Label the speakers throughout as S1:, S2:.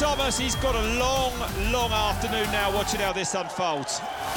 S1: Thomas, he's got a long, long afternoon now watching how this unfolds.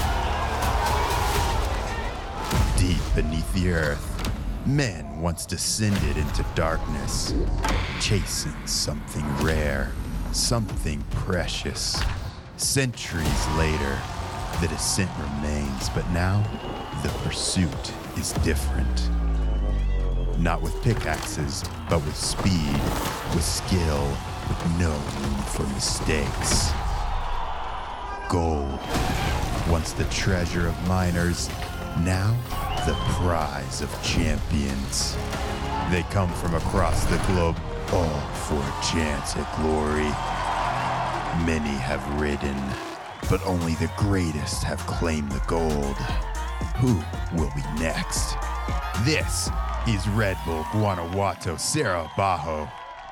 S2: Deep beneath the earth, men once descended into darkness, chasing something rare, something precious. Centuries later, the descent remains, but now the pursuit is different. Not with pickaxes, but with speed, with skill, with no room for mistakes. Gold, once the treasure of miners, now the prize of champions. They come from across the globe, all for a chance at glory. Many have ridden, but only the greatest have claimed the gold. Who will be next? This is Red Bull Guanajuato Cerro-Bajo.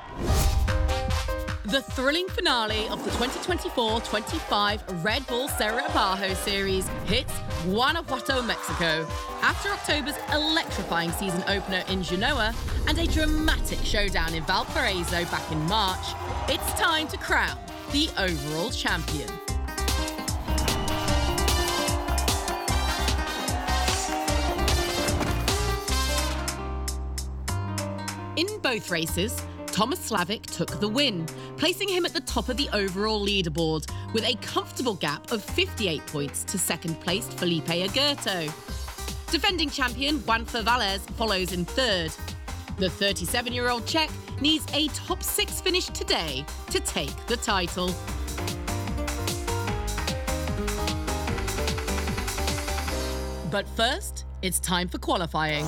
S3: The thrilling finale of the 2024-25 Red Bull Cerro-Bajo Series hits Guanajuato, Mexico. After October's electrifying season opener in Genoa and a dramatic showdown in Valparaiso back in March, it's time to crown the overall champion. In both races, Thomas Slavik took the win, placing him at the top of the overall leaderboard with a comfortable gap of 58 points to second-placed Felipe Agurto. Defending champion Juan Fervales follows in third. The 37-year-old Czech needs a top 6 finish today to take the title. But first, it's time for qualifying.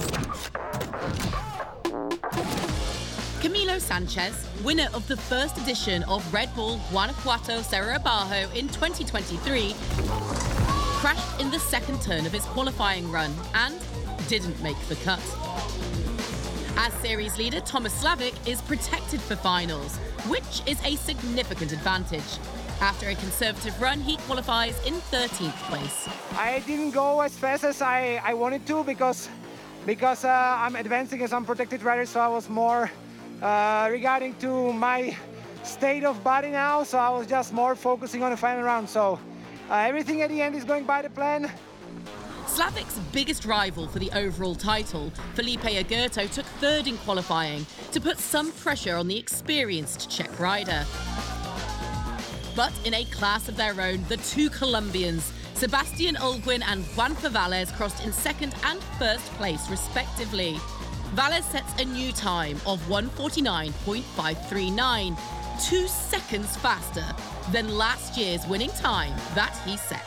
S3: Camilo Sanchez, winner of the first edition of Red Bull Guanajuato Cerro-Bajo in 2023, crashed in the second turn of his qualifying run and didn't make the cut. As series leader, Thomas Slavik is protected for finals, which is a significant advantage. After a conservative run, he qualifies in 13th place.
S4: I didn't go as fast as I wanted to because I'm advancing as unprotected rider, so I was more regarding to my state of body now, so I was just more focusing on the final round. So everything at the end is going by the plan.
S3: Slavik's biggest rival for the overall title, Felipe Agurto, took third in qualifying to put some pressure on the experienced Czech rider. But in a class of their own, the two Colombians, Sebastian Olguin and Juan Fervales, crossed in second and first place respectively. Valles sets a new time of 1:49.539, 2 seconds faster than last year's winning time that he set.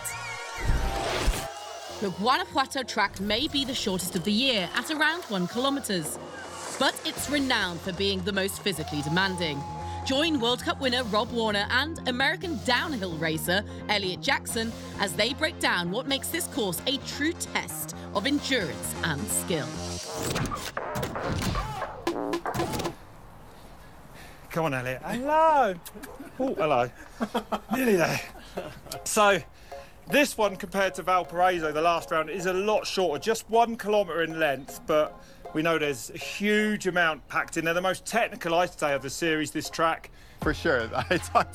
S3: The Guanajuato track may be the shortest of the year at around 1 kilometre, but it's renowned for being the most physically demanding. Join World Cup winner Rob Warner and American downhill racer Elliot Jackson as they break down what makes this course a true test of endurance and skill.
S5: Come on, Elliot. Hello. Oh, hello. Nearly there. So, this one compared to Valparaiso, the last round, is a lot shorter, just 1 kilometre in length, but we know there's a huge amount packed in there. The most technical, I'd say, of the series, this track.
S6: For sure. I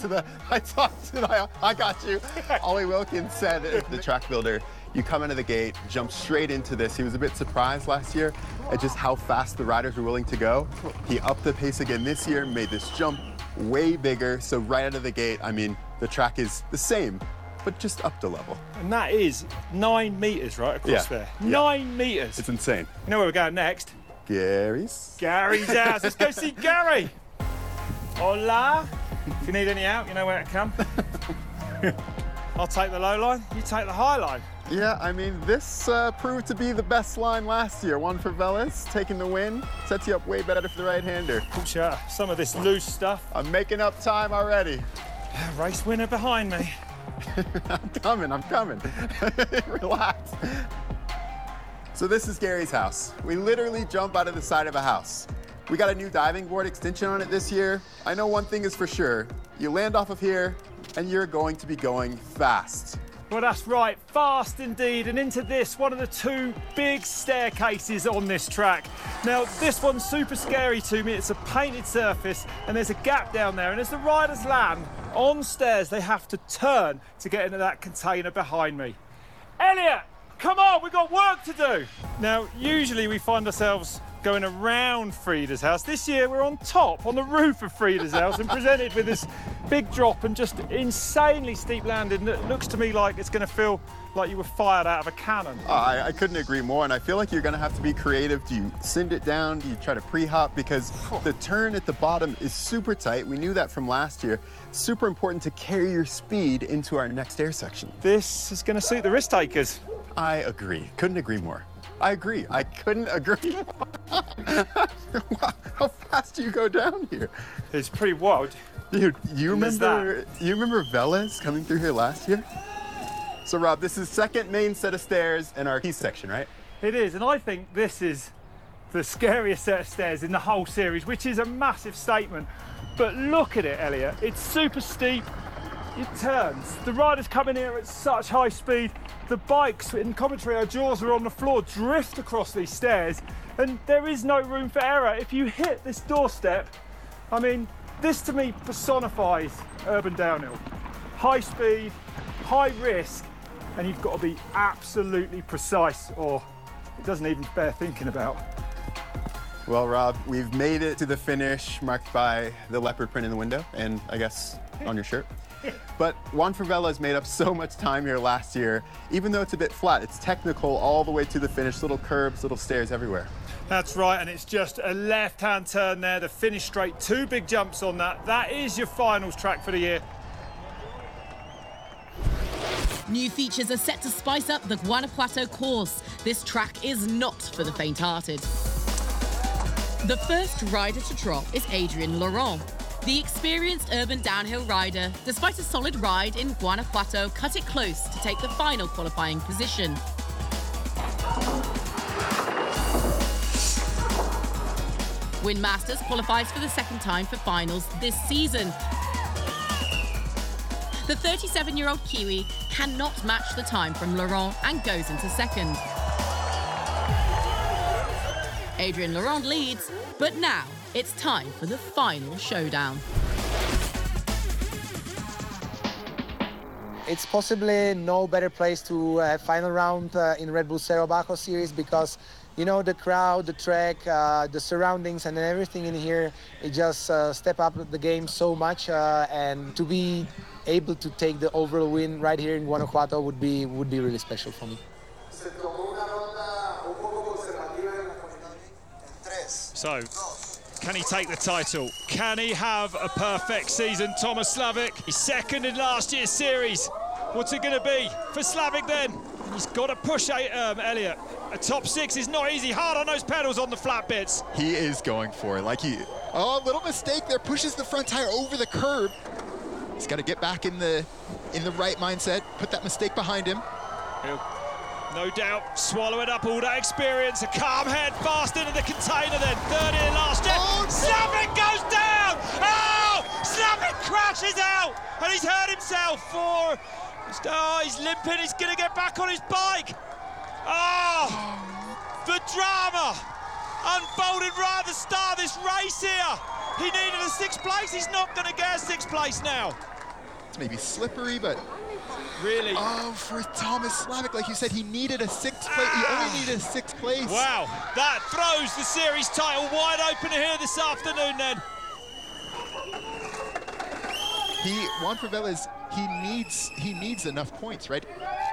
S6: got you. Ollie Wilkins said, the track builder, you come into the gate, jump straight into this. He was a bit surprised last year at just how fast the riders were willing to go. He upped the pace again this year, made this jump way bigger. So right out of the gate, I mean, the track is the same, but just up the level.
S5: And that is 9 metres right across there. 9 metres.
S6: It's insane.
S5: You know where we're going next?
S6: Gary's
S5: house. Let's go see Gary. Hola. If you need any help, you know where to come. I'll take the low line, you take the high line.
S6: Yeah, I mean, this proved to be the best line last year. Juan Fervales taking the win, sets you up way better for the right-hander.
S5: Sure, some of this loose stuff.
S6: I'm making up time already.
S5: Race winner behind me.
S6: I'm coming. Relax. So this is Gary's house. We literally jump out of the side of a house. We got a new diving board extension on it this year. I know one thing is for sure. You land off of here, and you're going to be going fast.
S5: Well, that's right, fast indeed, and into this, one of the two big staircases on this track. Now, this one's super scary to me. It's a painted surface, and there's a gap down there, and as the riders land on stairs, they have to turn to get into that container behind me. Elliot, come on, we've got work to do. Now, usually we find ourselves going around Frida's house. This year we're on top, on the roof of Frida's house, and presented with this big drop and just insanely steep landing that looks to me like it's going to feel like you were fired out of a cannon.
S6: I couldn't agree more, and I feel like you're going to have to be creative. Do you send it down? Do you try to pre-hop? Because the turn at the bottom is super tight. We knew that from last year. Super important to carry your speed into our next air section.
S5: This is going to suit the risk takers.
S6: I agree. Couldn't agree more. I agree. I couldn't agree. How fast do you go down here?
S5: It's pretty wild.
S6: Dude, you remember Velez coming through here last year? So Rob, this is second main set of stairs in our key section, right?
S5: It is, and I think this is the scariest set of stairs in the whole series, which is a massive statement. But look at it, Elliot. It's super steep. It turns. The riders come in here at such high speed. The bikes, in commentary, our jaws are on the floor, drift across these stairs, and there is no room for error. If you hit this doorstep, I mean, this to me personifies urban downhill. High speed, high risk, and you've got to be absolutely precise, or it doesn't even bear thinking about.
S6: Well, Rob, we've made it to the finish, marked by the leopard print in the window, and I guess on your shirt. But Juan Favela has made up so much time here last year. Even though it's a bit flat, it's technical all the way to the finish, little curbs, little stairs everywhere.
S5: That's right, and it's just a left-hand turn there, the finish straight, two big jumps on that. That is your finals track for the year.
S3: New features are set to spice up the Guanajuato course. This track is not for the faint-hearted. The first rider to drop is Adrian Laurent. The experienced urban downhill rider, despite a solid ride in Guanajuato, cut it close to take the final qualifying position. Win Masters qualifies for the second time for finals this season. The 37-year-old Kiwi cannot match the time from Laurent and goes into second. Adrian Laurent leads, but now it's time for the final showdown.
S4: It's possibly no better place to have final round in Red Bull Cerro Bajo series because, you know, the crowd, the track, the surroundings and everything in here, it just step up the game so much, and to be able to take the overall win right here in Guanajuato would be really special for me.
S1: So, can he take the title? Can he have a perfect season? Thomas Slavik, he's second in last year's series. What's it going to be for Slavik then? He's got to push Elliot. A top six is not easy. Hard on those pedals on the flat bits.
S7: He is going for it. Oh, little mistake there. Pushes the front tire over the curb. He's got to get back in the right mindset. Put that mistake behind him.
S1: He'll no doubt swallow it up, all that experience. A calm head, fast into the container then. Third in last year.
S7: Oh, no.
S1: Slavik goes down! Oh! Slavik crashes out! And he's hurt himself for... Oh, he's limping, he's going to get back on his bike. Oh! The drama unfolded right at the start of this race here. He needed a sixth place, he's not going to get a sixth place now.
S7: It's maybe slippery, but...
S1: Really?
S7: Oh, for Thomas Slavik, like you said, he needed a sixth place. He only needed a sixth place.
S1: Wow, that throws the series title wide open here this afternoon then.
S7: Juan Favela he needs enough points, right?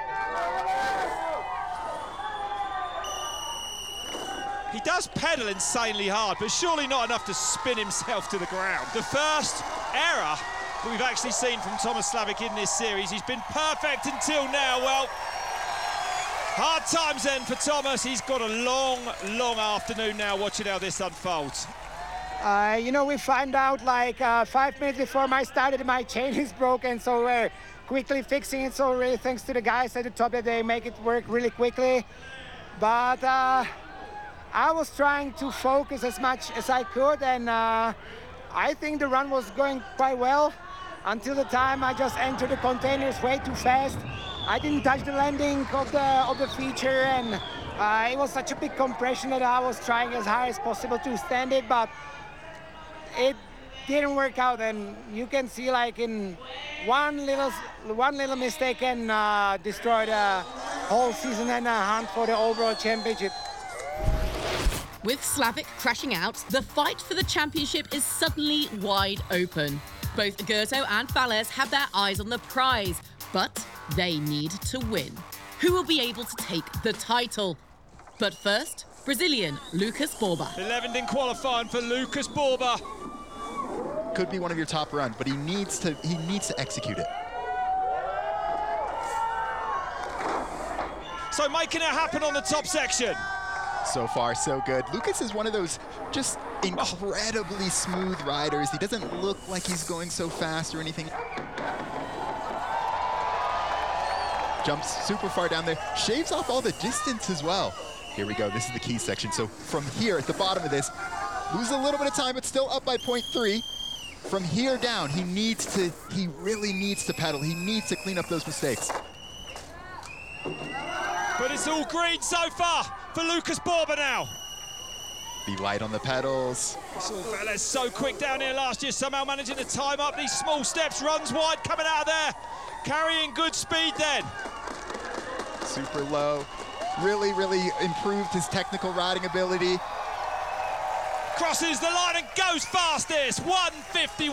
S1: He does pedal insanely hard, but surely not enough to spin himself to the ground. The first error that we've actually seen from Thomas Slavik in this series. He's been perfect until now. Well, hard times then for Thomas. He's got a long, long afternoon now watching how this unfolds.
S4: You know, we find out like 5 minutes before I started, my chain is broken, so we're quickly fixing it. So really thanks to the guys at the top that they make it work really quickly. But I was trying to focus as much as I could, and I think the run was going quite well until the time I just entered the containers way too fast. I didn't touch the landing of the feature, and it was such a big compression that I was trying as high as possible to stand it, but it didn't work out. And you can see, like, in one little mistake can destroy the whole season and a hunt for the overall championship.
S3: With Slavik crashing out, the fight for the championship is suddenly wide open. Both Agerto and Fales have their eyes on the prize, but they need to win. Who will be able to take the title? But first, Brazilian Lucas Borba.
S1: 11th in qualifying for Lucas Borba.
S7: Could be one of your top runs, but he needs to execute it.
S1: So making it happen on the top section.
S7: So far, so good. Lucas is one of those just incredibly smooth riders. He doesn't look like he's going so fast or anything. Jumps super far down there, shaves off all the distance as well. Here we go, this is the key section. So from here at the bottom of this, lose a little bit of time, but still up by 0.3. From here down, he really needs to pedal. He needs to clean up those mistakes.
S1: But it's all green so far for Lucas Borba now.
S7: Be light on the pedals.
S1: Saul Velez so quick down here last year, somehow managing to time up these small steps, runs wide, coming out of there, carrying good speed then.
S7: Super low. Really, really improved his technical riding ability.
S1: Crosses the line and goes fastest, 150.